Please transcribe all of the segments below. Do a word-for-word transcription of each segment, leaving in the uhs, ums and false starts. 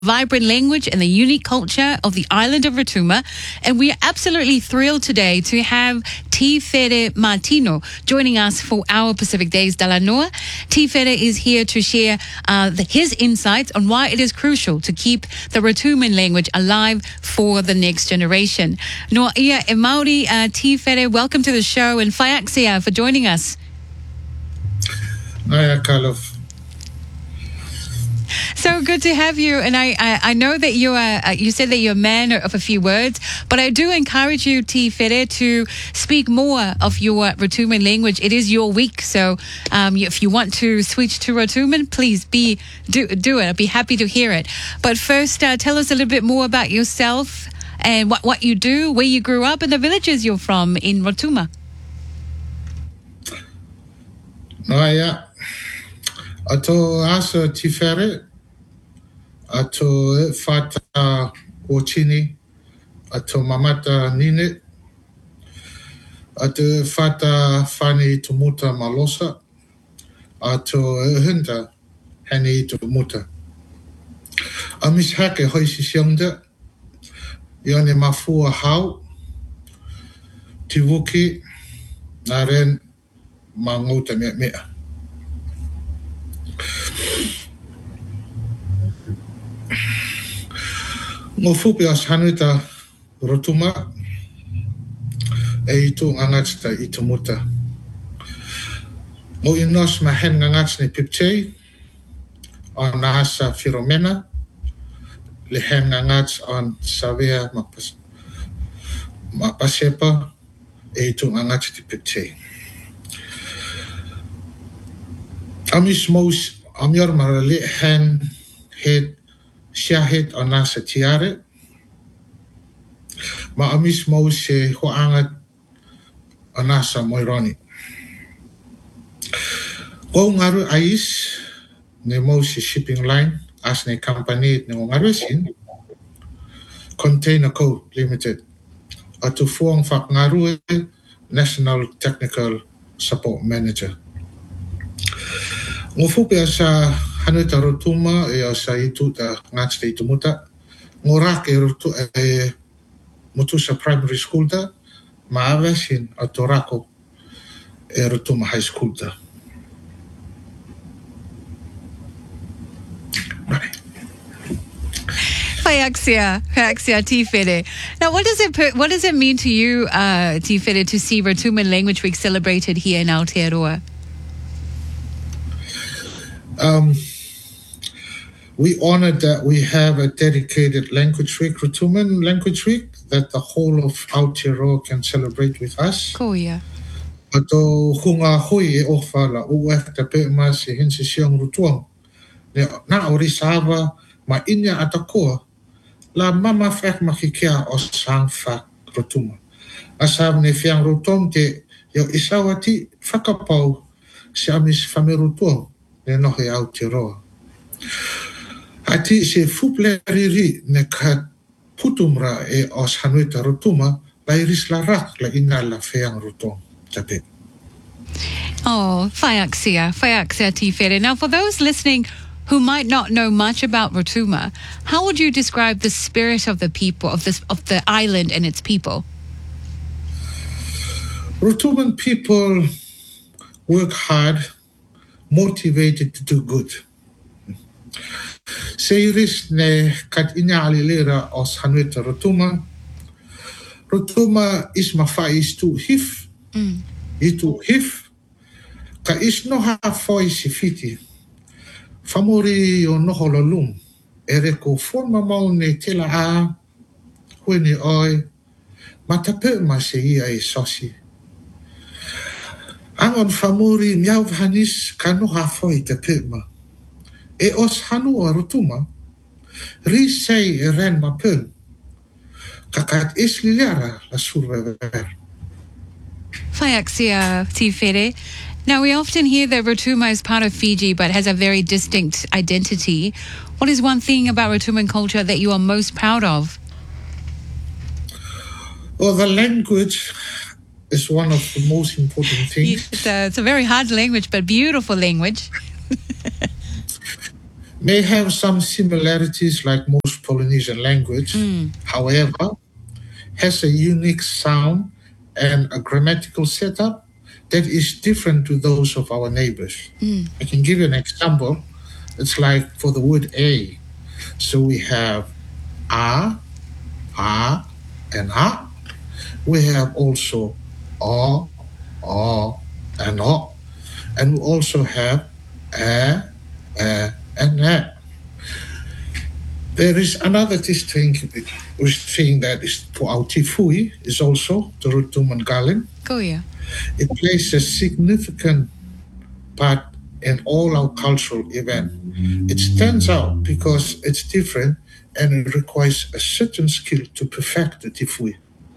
vibrant language and the unique culture of the island of Rotuma. And we are absolutely thrilled today to have Tifere Martino joining us for our Pacific Days Dalanoa. Tifere is here to share uh, the, his insights on why it is crucial to keep the Rotuman language alive for the next generation. Noa ia e Māori, uh, Tifere, welcome to the show, and whaiaksia for joining us. Naya Kalof. So good to have you, and I, I, I know that you are. Uh, you said that you're a man of a few words, but I do encourage you, Tifere, to speak more of your Rotuman language. It is your week, so um, if you want to switch to Rotuman, please be do do it. I'd be happy to hear it. But first, uh, tell us a little bit more about yourself and what what you do, where you grew up, and the villages you're from in Rotuma. Naya, ato asa Tifere. Ato fata Ochini, ato mamata Nine, ato fata Fani Tumuta Malosa, ato Hinda Hani Tumuta. Amis hake hoisi siongda, yone mafua hau, tivuki, naren mangota mea mea. Ngō fupi as hanuita Rotuma e itu ngangats ta itumuta. Ngō inos mahen ngangats ni pipchei on nahasa Filomena le hen ngangats on Savea mapas mapasepa e itu ngangats ti pipchei. Amis mous amior marali hen head Syahid o nasa tiare. Ma amis mau se hoangat o nasa moironi. Ko ngaru ais ne mau se shipping line as ne company ne ngaru sin Container Co Limited. Atu fuang fak ngaru National Technical Support Manager. Ngufupi asa hanuita Rotuma e asa itu ta ngats te itumuta ngorak e rotu e Mutusa Primary School ta maavesin atorako e Rotuma High School ta. Whaiaksia, whaiaksia Tifere. Now, what does it what does it mean to you, uh, Tifere, to see Rotuman Language Week celebrated here in Aotearoa? Um, we honor that we have a dedicated language week, Rotuman Language Week, that the whole of Aotearoa can celebrate with us. Cool, yeah. Ato hunga hui e ofala uwe te pe ma se hinsi siang rutuang. Ne na ori sava ma inya atakoa la mama fek makikia o sang fak Rotuma. Asam ne fiang rutom te yo isawati fakapau se amis fame rutuang. Ne nohe Aotearoa. Ati se fuple riri ne ka putumra e os hanuita Rotuma la iris la rak la ina la feang Rotom. Tape. Oh, whaiaksia, whaiaksia Tifere. Now, for those listening who might not know much about Rotuma, how would you describe the spirit of the people, of this, of the island and its people? Rotuman people work hard, motivated to do good. Seiris ne kat inya alilera os hanuita Rotuma. Rotuma is mafais tu hif. Mm. Itu hif. Ka is no ha foi sifiti. Famori o no hololum. Ere ko forma mau ne tela a. Hueni oi. Matape ma se ia e sosi. Angon famori miau hanis ka no ha foi te pema. E os hanu a Rotuma, ri sei e ren ma pen, kakat is liliara la survever. Whaiaksia Tifere. Now, we often hear that Rotuma is part of Fiji but has a very distinct identity. What is one thing about Rotuman culture that you are most proud of? Well, the language is one of the most important things. It's a, it's a very hard language, but beautiful language. may have some similarities like most Polynesian language, Mm. however, has a unique sound and a grammatical setup that is different to those of our neighbors. Mm. I can give you an example. It's like for the word A. So we have a, a, and a. We have also o, o, and o. And we also have a, a, and a. There is another distinct thing that is for our tifui is also the Rutuman Galen. Go yeah. It plays a significant part in all our cultural events. It stands out because it's different and it requires a certain skill to perfect the tifui.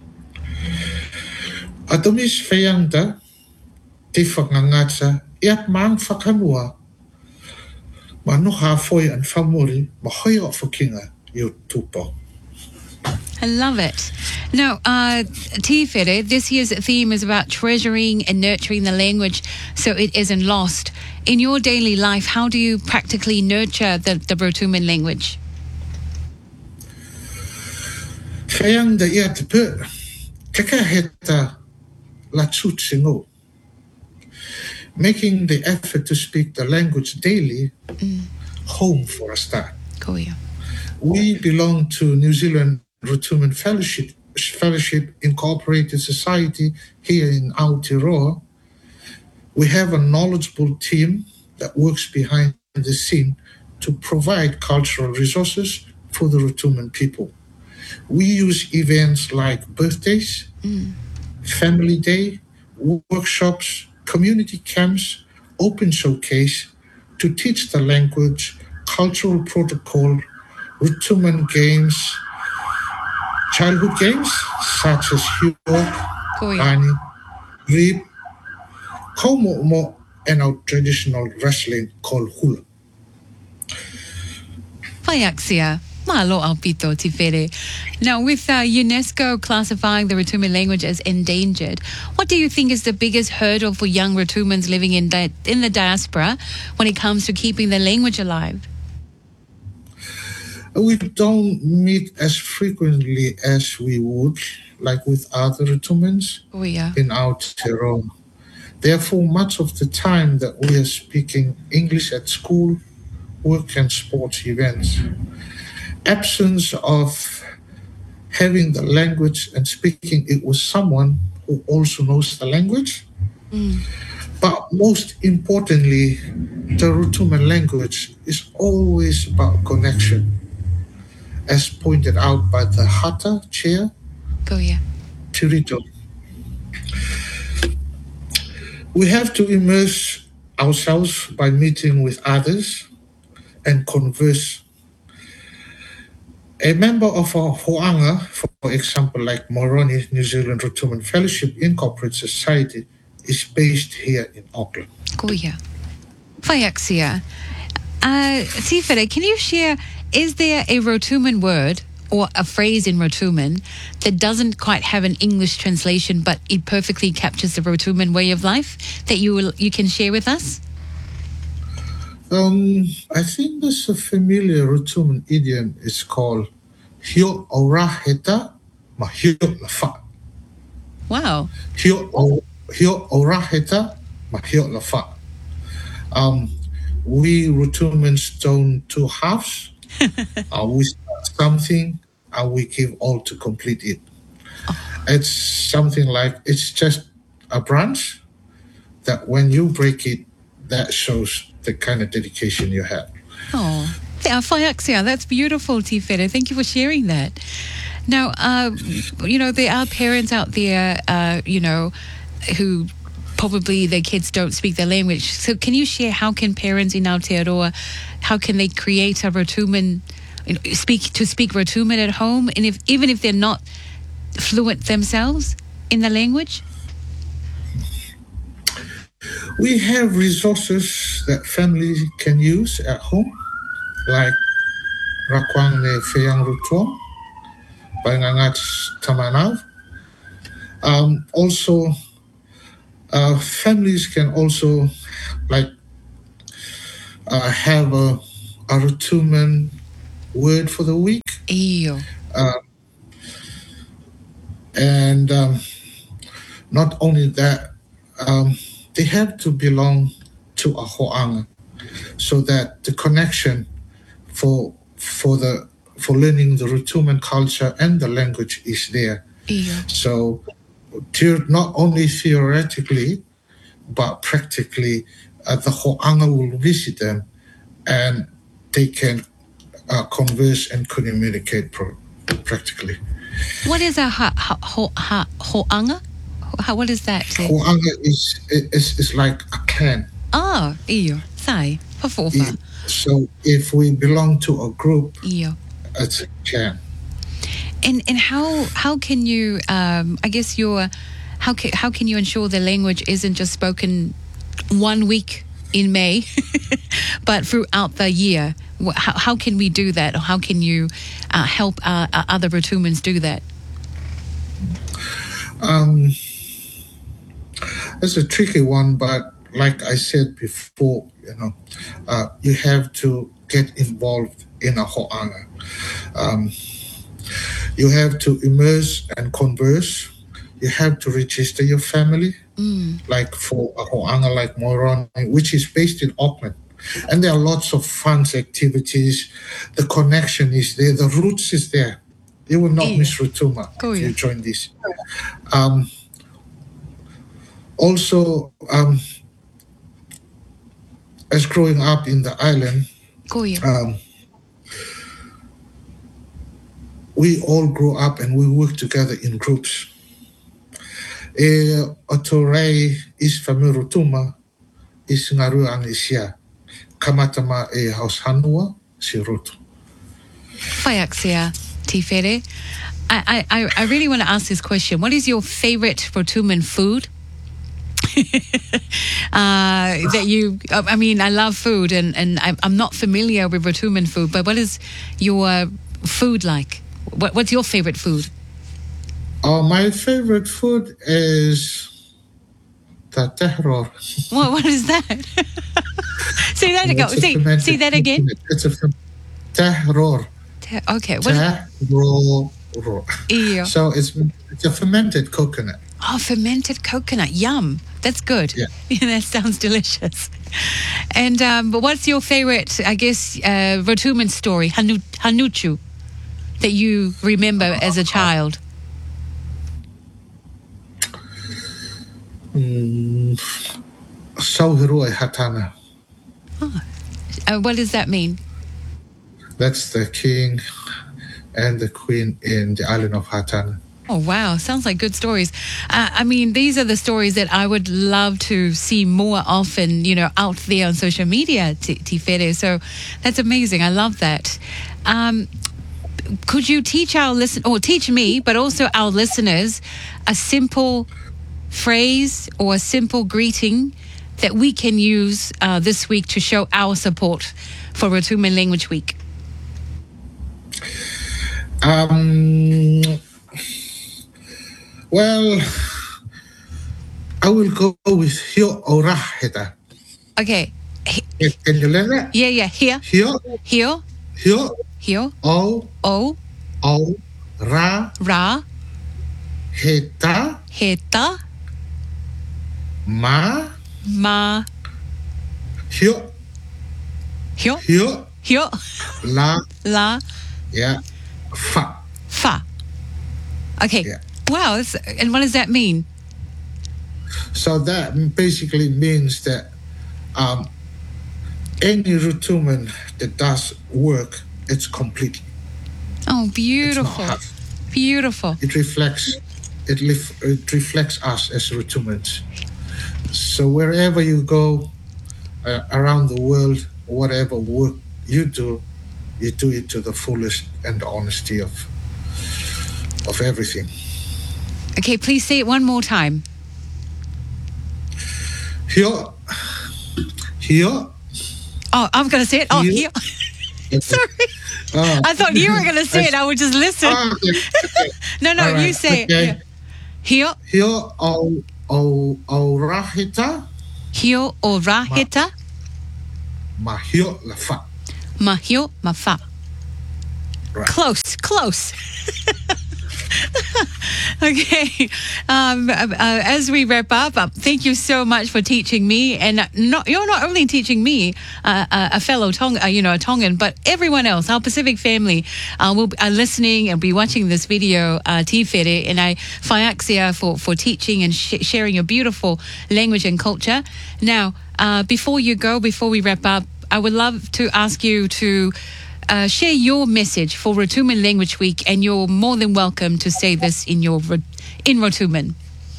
Atomis feyangda tifakngangatsa iat mang fakanua manuha foi and famuri mahoyo fukinga yu tupo. I love it. Now, uh, Tifere, this year's theme is about treasuring and nurturing the language so it isn't lost. In your daily life, how do you practically nurture the, the Rotuman language? Feyangda iat pe kakaheta la tutsingo. Making the effort to speak the language daily, mm. home for a start. Cool, yeah. We belong to New Zealand Rotuman Fellowship, Fellowship Incorporated Society here in Aotearoa. We have a knowledgeable team that works behind the scene to provide cultural resources for the Rotuman people. We use events like birthdays, mm. family day, workshops, community camps, open showcase to teach the language, cultural protocol, Rotuman games, childhood games such as Huok, Kani, Rib, Komo'mo, and our traditional wrestling called hula. Whaiaksia. Malo Alpito Tifere. Now, with uh, UNESCO classifying the Rotuman language as endangered, what do you think is the biggest hurdle for young Rotumans living in, di- in the diaspora when it comes to keeping the language alive? We don't meet as frequently as we would, like with other Rotumans oh, yeah. in Aotearoa. Therefore, much of the time that we are speaking English at school, work and sports events. Absence of having the language and speaking it with someone who also knows the language. Mm. But most importantly, the Rotuman language is always about connection, as pointed out by the Hata chair, Go, yeah. Tirito. We have to immerse ourselves by meeting with others and converse. A member of our Hoanga, for example, like Moroni, New Zealand Rotuman Fellowship Incorporated Society, is based here in Auckland. Kuya. Whaiaksia. Uh, Tifere, can you share, is there a Rotuman word or a phrase in Rotuman that doesn't quite have an English translation, but it perfectly captures the Rotuman way of life that you will you can share with us? Um, I think there's a familiar Rotuman idiom. It's called Hio ora heta ma hio lafa. Wow. Hio ora heta ma hio lafa. Um, we Rotumans don't do halves. uh, we start something and we give all to complete it. Oh. It's something like, it's just a branch that when you break it, that shows the kind of dedication you have. Oh, yeah, Whaiaksia, that's beautiful, Tifere. Thank you for sharing that. Now, uh, you know, there are parents out there, uh, you know, who probably their kids don't speak their language. So can you share how can parents in Aotearoa, how can they create a Rotuman, you know, speak to speak Rotuman at home, and if even if they're not fluent themselves in the language? We have resources that families can use at home, like Rakwang ne Feyang Rutuam, Baingangat Tamanav. Um, also, uh, families can also like uh, have a a Rutuman word for the week. Iyo. Uh, and um, not only that, um, they have to belong to a ho'anga, so that the connection for for the for learning the Rutuman culture and the language is there. Iyo. So, to, not only theoretically, but practically, uh, the ho'anga will visit them, and they can uh, converse and communicate pro- practically. What is a ha, ha, ho, ha, ho'anga? Ho, what is that? Ho'anga is, is is like a clan. Oh, iyo. Sai. Pafofa. So if we belong to a group, Iyo. it's a clan. And and how how can you um, I guess your how can how can you ensure the language isn't just spoken one week in May, but throughout the year? Wh- How, how can we do that, or how can you uh, help uh, uh, other Rotumans do that? Um, it's a tricky one, but like I said before, you know, uh, you have to get involved in a ho'anga. Um, you have to immerse and converse. You have to register your family, Mm. like for a ho'anga like Moron, which is based in Auckland. And there are lots of fun activities. The connection is there. The roots is there. You will not Yeah. miss Rutuma Go if yeah. you join this. Um, also, um, as growing up in the island, Go yeah. um, we all grew up and we work together in groups. E Otorei is Famirutuma is Ngaru Anisia. Kamatama e Haus Hanua si Rutu. Whaiaksia, Tifere. I, I, I really want to ask this question. What is your favorite Rotuman food? uh, that you, I mean, I love food, and, and I'm I'm not familiar with Rotuman food, but what is your food like? What, what's your favorite food? Oh, my favorite food is tatehror. What, what is that? say that again. It's a Say, fermented say that again. coconut. It's a fermented tehror. Te- Okay. What? Tehror. Ew. So it's it's a fermented coconut. Oh, fermented coconut. Yum. That's good. Yeah. That sounds delicious. And um, but what's your favorite, I guess, uh, Rotuman story, Hanu- Hanuchu, that you remember as a child? Mm, Sauhiroi Hatana. Uh, what does that mean? That's the king and the queen in the island of Hatana. Oh, wow. Sounds like good stories. Uh, I mean, these are the stories that I would love to see more often, you know, out there on social media, T- Tifere. So that's amazing. I love that. Um, could you teach our listen, or teach me, but also our listeners, a simple phrase or a simple greeting that we can use uh, this week to show our support for Rotuman Language Week? Um, well, I will go with Hio Oraheta. Okay. He- Can you learn that? yeah, yeah. Here, Hio, here, Hio, here. O, O, O, Ra, Ra, Heta, Heta, Ma, Ma, Hio, Hio, Hio, Hio, La, La, yeah, Fa. Fa. Okay. Yeah. Wow. That's, and what does that mean? So that basically means that um, any Rutuman that does work, it's complete. Oh, It's not beautiful. half. Beautiful. It reflects it, lif- it reflects us as Rutumans. So wherever you go uh, around the world, whatever work you do, you do it to the fullest and the honesty of of everything. Okay, please say it one more time. Here, here. Oh, I'm going to say it. Oh, Here. here. Sorry. Oh. I thought you were going to say it. I would just listen. Ah, okay, okay. No, no, All you right, say okay. it. Here, Here, o o o rahita, here, or Rahita, ma here la fa. mahio, mafa. Right. Close, close. Okay. Um, uh, as we wrap up, uh, thank you so much for teaching me. And not, you're not only teaching me, uh, uh, a fellow Tong, uh, you know, a Tongan, but everyone else, our Pacific family, uh, will be uh, listening and be watching this video, uh, Tifere. And I whaiaksia for, for teaching and sh- sharing your beautiful language and culture. Now, uh, before you go, before we wrap up, I would love to ask you to Uh, share your message for Rotuman Language Week, and you're more than welcome to say this in your in Rotuman.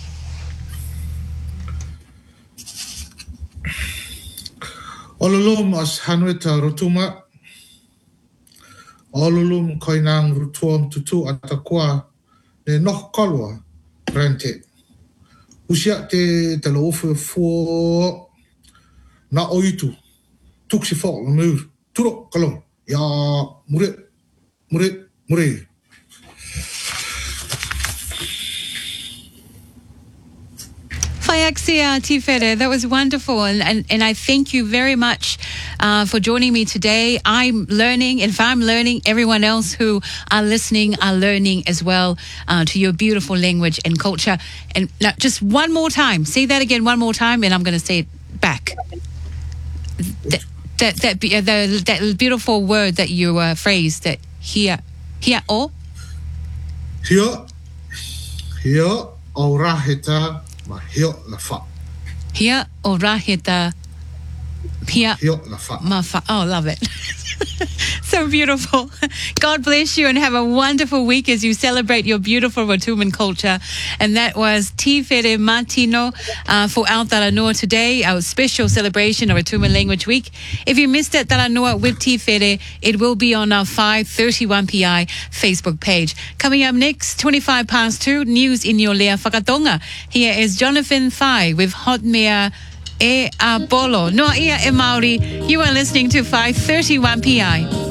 Olulum as Hanuita Rotuma. Olulum koinang rutuam tutu atakwa ne noh kolwa rente. Usia te te lofu fo na oitu. Tuksi fo mu turo kalom. Ya mure mure mure. Whaiaksia Tifere, that was wonderful, and, and, and I thank you very much uh, for joining me today. I'm learning, and if I'm learning, everyone else who are listening are learning as well uh, to your beautiful language and culture. And now, just one more time, say that again one more time, and I'm going to say it back. That that that, be, uh, the, that beautiful word that you uh, phrased, that here, here o? Here, here, auraheta. Mahio la fa. Here o rahita. Here la fa. Ma fa. Oh, love it. So beautiful. God bless you and have a wonderful week as you celebrate your beautiful Rotuman culture. And that was Tifere Matino uh, for Aotearoa today, our special celebration of Rotuman Language Week. If you missed it, Talanoa with Tifere, it will be on our five thirty-one P I Facebook page. Coming up next, twenty-five past two, news in your Lea Whakatonga. Here is Jonathan Thai with Hot Mea E Apollo. Noa ia e Māori. You are listening to five thirty-one P I.